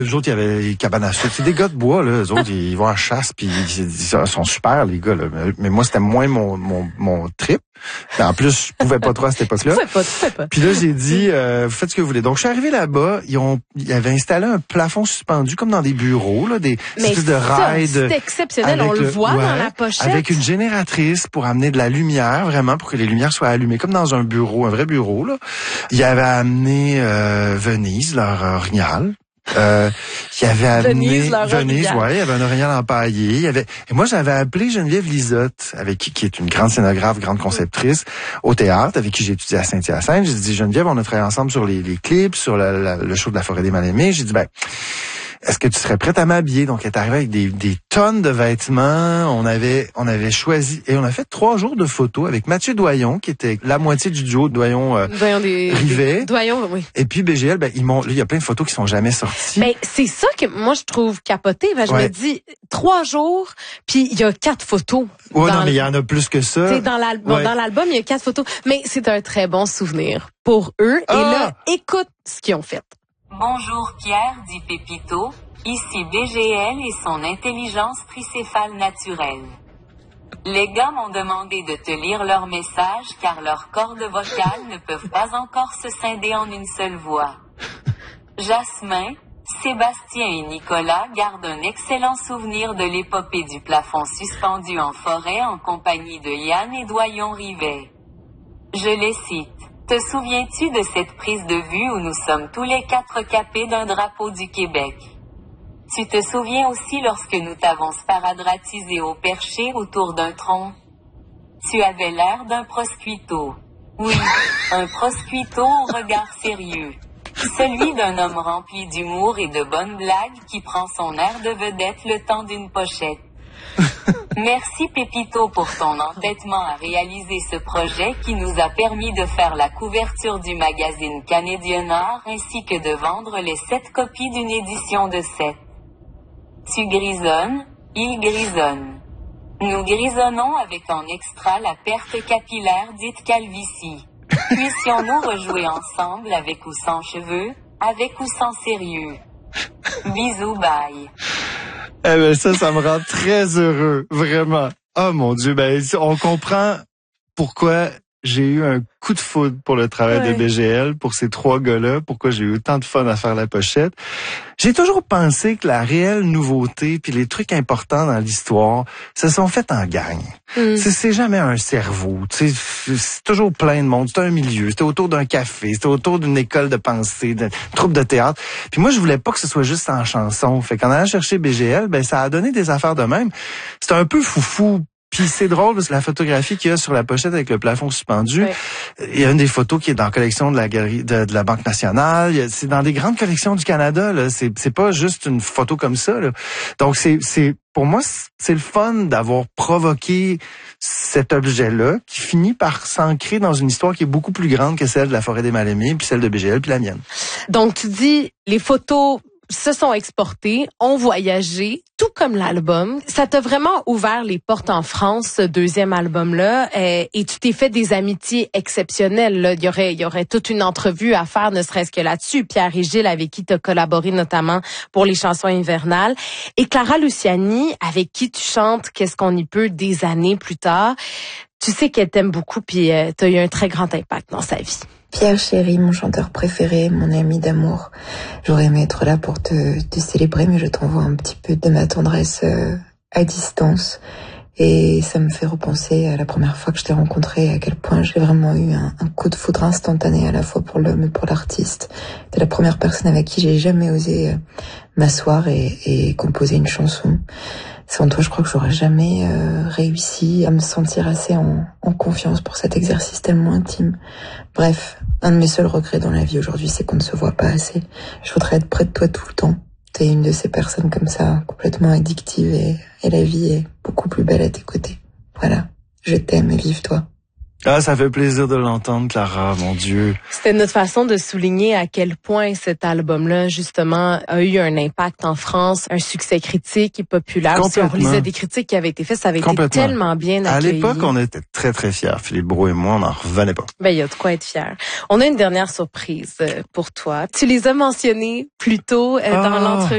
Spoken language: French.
Les autres, il y avait les cabanes à sucre. C'est des gars de bois, là. Les autres, ils vont à la chasse, puis ils sont super, les gars, là. Mais moi, c'était moins mon trip. Mais en plus, je pouvais pas trop à cette époque-là. Tu pouvais pas. Puis là, j'ai dit, vous faites ce que vous voulez. Donc, je suis arrivé là-bas. Ils avaient installé un plafond suspendu, comme dans des bureaux, là, des espèces de rails. C'est exceptionnel. On le voit dans la pochette. Avec une génératrice pour amener de la lumière, vraiment, pour que les lumières soient allumées, comme dans un bureau, un vrai bureau, là. Ils avaient amené Venise, leur orignal. Il y avait amené Venise, ouais, il y avait un orignal empaillé. Et moi, j'avais appelé Geneviève Lisotte, avec qui est une grande scénographe, grande conceptrice au théâtre, avec qui j'ai étudié à Saint-Hyacinthe. J'ai dit, Geneviève, on a travaillé ensemble sur les clips, sur le show de la Forêt des Mal-Aimés. J'ai dit, est-ce que tu serais prête à m'habiller? Donc, elle est arrivée avec des tonnes de vêtements. On avait choisi, et on a fait 3 jours de photos avec Mathieu Doyon, qui était la moitié du duo Doyon-Rivet. Doyon, oui. Et puis, BGL, il y a plein de photos qui sont jamais sorties. Mais c'est ça que moi, je trouve capoté. Je me dis, 3 jours, puis il y a 4 photos. Ouais, non, mais il y en a plus que ça. Dans l'album, il y a 4 photos. Mais c'est un très bon souvenir pour eux. Et là, écoute ce qu'ils ont fait. Bonjour Pierre, dit Pépito, ici BGL et son intelligence tricéphale naturelle. Les gars m'ont demandé de te lire leur message car leurs cordes vocales ne peuvent pas encore se scinder en une seule voix. Jasmin, Sébastien et Nicolas gardent un excellent souvenir de l'épopée du plafond suspendu en forêt en compagnie de Yann et Doyon-Rivet. Je les cite. Te souviens-tu de cette prise de vue où nous sommes tous les 4 capés d'un drapeau du Québec? Tu te souviens aussi lorsque nous t'avons sparadratisé au perché autour d'un tronc? Tu avais l'air d'un proscuito. Oui, un proscuito au regard sérieux. Celui d'un homme rempli d'humour et de bonnes blagues qui prend son air de vedette le temps d'une pochette. Merci Pépito pour ton entêtement à réaliser ce projet qui nous a permis de faire la couverture du magazine Canadian Art ainsi que de vendre les 7 copies d'une édition de 7. Tu grisonnes, il grisonne. Nous grisonnons avec en extra la perte capillaire dite calvitie. Puissions-nous rejouer ensemble avec ou sans cheveux, avec ou sans sérieux. Bisous, bye. Eh ben ça me rend très heureux, vraiment. Oh mon Dieu, on comprend pourquoi j'ai eu un coup de foudre pour le travail de BGL, pour ces 3 gars-là, pourquoi j'ai eu autant de fun à faire la pochette. J'ai toujours pensé que la réelle nouveauté puis les trucs importants dans l'histoire se sont faits en gang. C'est jamais un cerveau, c'est toujours plein de monde, c'est un milieu, c'était autour d'un café, c'était autour d'une école de pensée, d'une troupe de théâtre. Puis moi je voulais pas que ce soit juste en chanson. Fait qu'en allant chercher BGL, ça a donné des affaires de même. C'était un peu foufou. Puis c'est drôle parce que la photographie qu'il y a sur la pochette avec le plafond suspendu, il y a une des photos qui est dans la collection de la galerie de la Banque nationale. C'est dans des grandes collections du Canada. Là, c'est pas juste une photo comme ça. Là. Donc c'est pour moi c'est le fun d'avoir provoqué cet objet-là qui finit par s'ancrer dans une histoire qui est beaucoup plus grande que celle de la Forêt des Mal-Aimés, puis celle de BGL, puis la mienne. Donc tu dis les photos se sont exportés, ont voyagé, tout comme l'album. Ça t'a vraiment ouvert les portes en France, ce 2e album-là, et tu t'es fait des amitiés exceptionnelles. Là. Il y aurait toute une entrevue à faire, ne serait-ce que là-dessus. Pierre et Gilles, avec qui tu as collaboré notamment pour les chansons hivernales. Et Clara Luciani, avec qui tu chantes « Qu'est-ce qu'on y peut » des années plus tard. Tu sais qu'elle t'aime beaucoup, puis tu as eu un très grand impact dans sa vie. Pierre chéri, mon chanteur préféré, mon ami d'amour. J'aurais aimé être là pour te célébrer, mais je t'envoie un petit peu de ma tendresse à distance. Et ça me fait repenser à la première fois que je t'ai rencontré, à quel point j'ai vraiment eu un coup de foudre instantané à la fois pour l'homme et pour l'artiste. T'es la première personne avec qui j'ai jamais osé m'asseoir et composer une chanson. Sans toi, je crois que j'aurais jamais réussi à me sentir assez en confiance pour cet exercice tellement intime. Bref, un de mes seuls regrets dans la vie aujourd'hui, c'est qu'on ne se voit pas assez. Je voudrais être près de toi tout le temps. T'es une de ces personnes comme ça, complètement addictive et la vie est beaucoup plus belle à tes côtés. Voilà, je t'aime et vive toi. Ah, ça fait plaisir de l'entendre, Clara, mon Dieu. C'était notre façon de souligner à quel point cet album-là, justement, a eu un impact en France, un succès critique et populaire. Si on relisait des critiques qui avaient été faites, ça avait été tellement bien accueilli. À l'époque, on était très, très fiers. Philippe Brault et moi, on n'en revenait pas. Il y a de quoi être fier. On a une dernière surprise pour toi. Tu les as mentionnés plus tôt dans l'entrevue.